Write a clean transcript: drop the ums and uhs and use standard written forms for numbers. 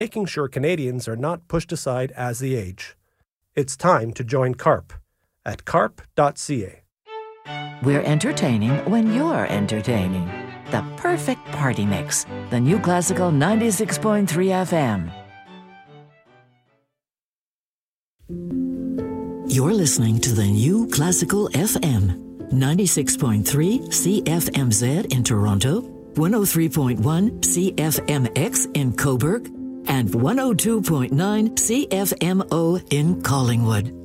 making sure Canadians are not pushed aside as they age. It's time to join CARP at carp.ca. We're entertaining when you're entertaining. The perfect party mix. The New Classical 96.3 FM. You're listening to the New Classical FM. 96.3 CFMZ in Toronto, 103.1 CFMX in Cobourg, and 102.9 CFMO in Collingwood.